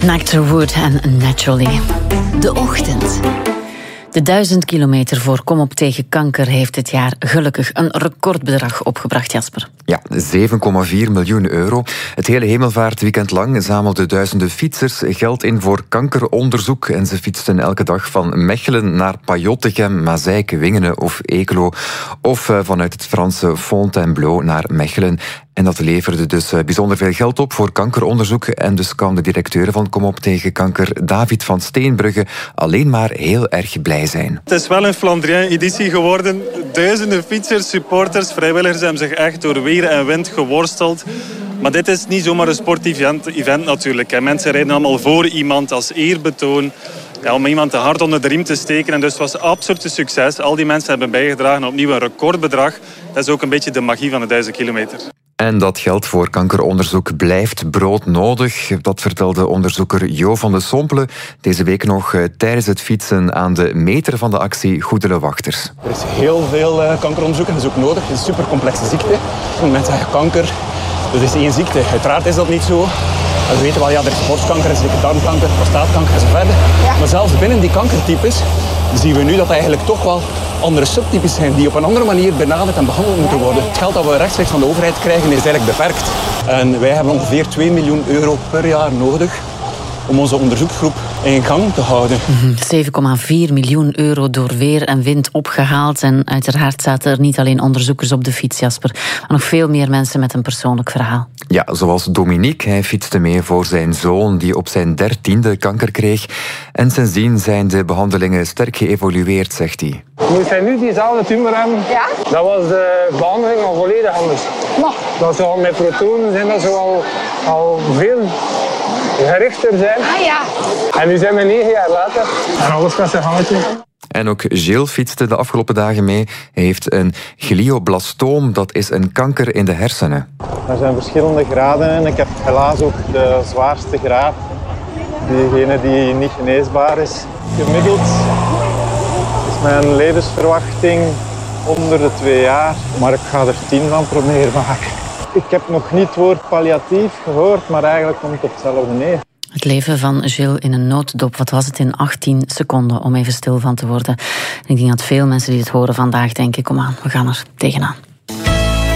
Nectar Wood en Naturally. De ochtend. De 1000 kilometer voor Kom op tegen kanker heeft dit jaar gelukkig een recordbedrag opgebracht, Jasper. Ja, 7,4 miljoen euro. Het hele hemelvaartweekend lang zamelden duizenden fietsers geld in voor kankeronderzoek. En ze fietsten elke dag van Mechelen naar Pajottegem, Mazeik, Wingene of Eeklo. Of vanuit het Franse Fontainebleau naar Mechelen. En dat leverde dus bijzonder veel geld op voor kankeronderzoek. En dus kan de directeur van Kom op tegen kanker, David van Steenbrugge, alleen maar heel erg blij zijn. Het is wel een Flandrien-editie geworden. Duizenden fietsers, supporters, vrijwilligers hebben zich echt door weer en wind geworsteld. Maar dit is niet zomaar een sportief event natuurlijk. En mensen rijden allemaal voor iemand als eerbetoon. Ja, om iemand te hard onder de riem te steken. En dus het was absoluut een succes. Al die mensen hebben bijgedragen opnieuw een recordbedrag. Dat is ook een beetje de magie van de 1000 kilometer. En dat geld voor kankeronderzoek blijft broodnodig. Dat vertelde onderzoeker Jo van de Sompelen deze week nog tijdens het fietsen aan de meter van de actie Goedele Wachters. Er is heel veel kankeronderzoek en dat is ook nodig. Het is een supercomplexe ziekte. Mensen zeggen kanker, dus het is één ziekte. Uiteraard is dat niet zo. We weten wel, ja, er is borstkanker, er is darmkanker, prostaatkanker en zo verder. Ja. Maar zelfs binnen die kankertypes zien we nu dat eigenlijk toch wel andere subtypes zijn die op een andere manier benaderd en behandeld moeten worden. Het geld dat we rechtstreeks van de overheid krijgen is eigenlijk beperkt. En wij hebben ongeveer 2 miljoen euro per jaar nodig om onze onderzoeksgroep in gang te houden. 7,4 miljoen euro door weer en wind opgehaald. En uiteraard zaten er niet alleen onderzoekers op de fiets, Jasper, maar nog veel meer mensen met een persoonlijk verhaal. Ja, zoals Dominique. Hij fietste mee voor zijn zoon die op zijn 13e kanker kreeg. En sindsdien zijn de behandelingen sterk geëvolueerd, zegt hij. Moest hij nu diezelfde tumor hebben, ja? Dat was de behandeling al volledig anders. Maar dat zou met protonen zijn, dat zou al veel gerichter zijn. Ah ja. En nu zijn we 9 jaar later en alles gaat zijn gangetje. En ook Gilles fietste de afgelopen dagen mee. Hij heeft een glioblastoom, dat is een kanker in de hersenen. Er zijn verschillende graden en ik heb helaas ook de zwaarste graad. Diegene die niet geneesbaar is. Gemiddeld is mijn levensverwachting onder de 2 jaar, maar ik ga er 10 van proberen maken. Ik heb nog niet het woord palliatief gehoord, maar eigenlijk komt het op hetzelfde neer. Het leven van Gilles in een nooddop, wat was het, in 18 seconden, om even stil van te worden. En ik denk dat veel mensen die het horen vandaag denken, kom aan, we gaan er tegenaan.